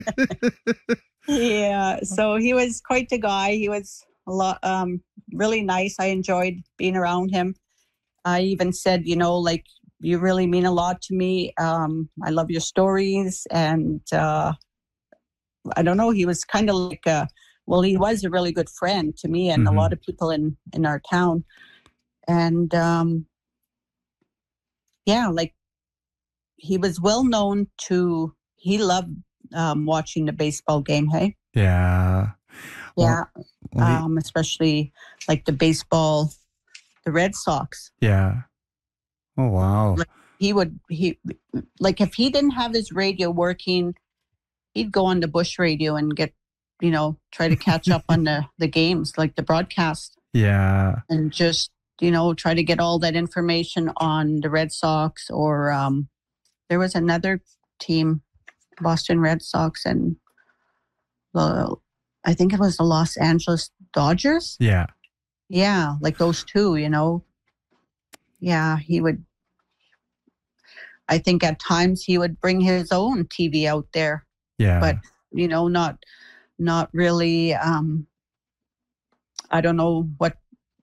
Yeah, so he was quite the guy. He was a lot, really nice. I enjoyed being around him. I even said, like, you really mean a lot to me. I love your stories. And I don't know, he was kind of like, well, he was a really good friend to me and a Mm-hmm. lot of people in our town. And yeah, like he was well known he loved watching the baseball game, hey? Yeah. Well, Yeah, well, especially like the Red Sox. yeah. Oh, wow. Like he like if he didn't have his radio working, he'd go on the Bush radio and try to catch up on the games, like the broadcast, Yeah. and just try to get all that information on the Red Sox or there was another team, Boston Red Sox, and I think it was the Los Angeles Dodgers. Yeah. Yeah, like those two, Yeah, he would. I think at times he would bring his own TV out there, Yeah. but not really. I don't know what,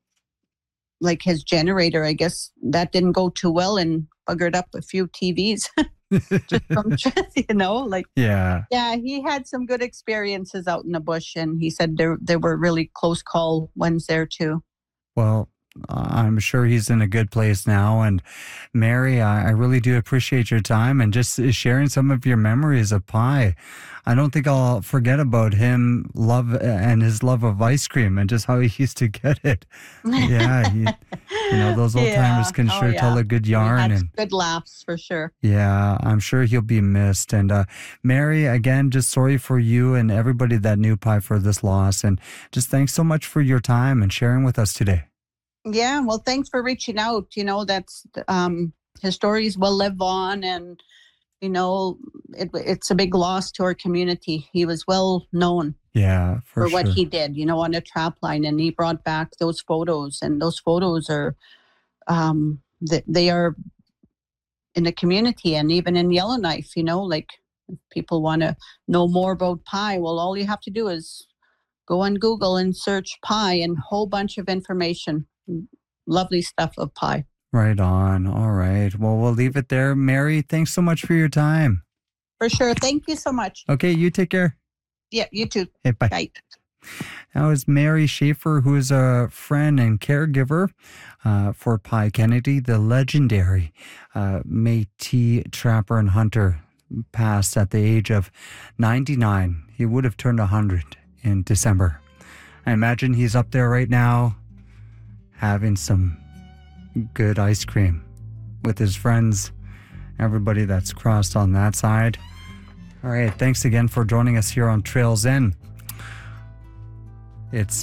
like his generator. I guess that didn't go too well and buggered up a few TVs. Just from, like Yeah. yeah, he had some good experiences out in the bush, and he said there were really close call ones there too. Well, I'm sure he's in a good place now. And Mary, I really do appreciate your time and just sharing some of your memories of pie. I don't think I'll forget about him and his love of ice cream and just how he used to get it. Yeah, those old timers can sure tell a good yarn. We had And good laughs for sure. yeah, I'm sure he'll be missed. And Mary, again, just sorry for you and everybody that knew Pie for this loss. And just thanks so much for your time and sharing with us today. Yeah, well, thanks for reaching out. That's his stories will live on, and it's a big loss to our community. He was well known Yeah, for sure. what he did, on a trap line, and he brought back those photos, and those photos are they are in the community and even in Yellowknife. Like if people want to know more about Pie, well, all you have to do is go on Google and search Pie, and a whole bunch of information. Lovely stuff of Pie. Right on. All right. Well, we'll leave it there. Mary, thanks so much for your time. For sure. Thank you so much. Okay, you take care. Yeah, you too. Hey, bye. Bye. That was Mary Schaefer, who is a friend and caregiver for Pie Kennedy, the legendary Métis trapper and hunter, passed at the age of 99. He would have turned 100 in December. I imagine he's up there right now having some good ice cream with his friends, everybody that's crossed on that side. All right, thanks again for joining us here on Trails In. It's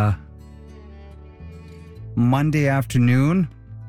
Monday afternoon.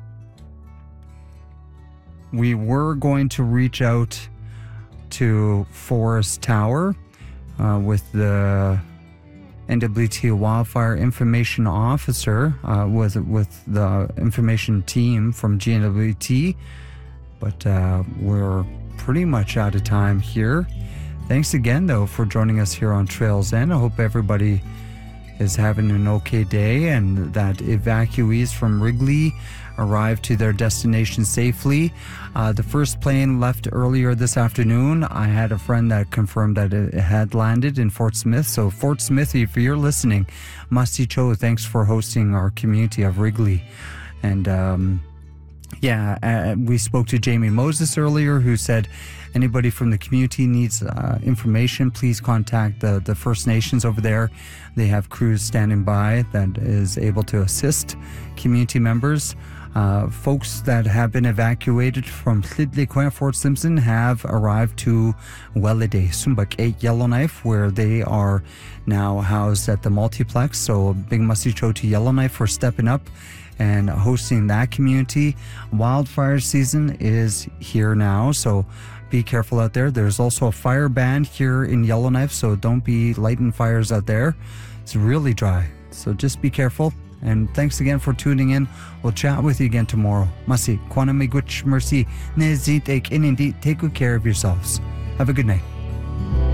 We were going to reach out to Forest Tower with the NWT Wildfire Information Officer with the information team from GNWT, but we're pretty much out of time here. Thanks again, though, for joining us here on Trails In. I hope everybody is having an okay day and that evacuees from Wrigley arrived to their destination safely. The first plane left earlier this afternoon. I had a friend that confirmed that it had landed in Fort Smith. So Fort Smith, if you're listening, Masti Cho, thanks for hosting our community of Wrigley. And we spoke to Jamie Moses earlier, who said anybody from the community needs information, please contact the First Nations over there. They have crews standing by that is able to assist community members. Folks that have been evacuated from Llydliquet, Fort Simpson, have arrived to Welliday, Sumbak 8 Yellowknife, where they are now housed at the multiplex. So a big musty show to Yellowknife for stepping up and hosting that community. Wildfire season is here now, so be careful out there. There's also a fire ban here in Yellowknife, so don't be lighting fires out there. It's really dry, so just be careful. And thanks again for tuning in. We'll chat with you again tomorrow. Masi, kwana miguch mercy. Take good care of yourselves. Have a good night.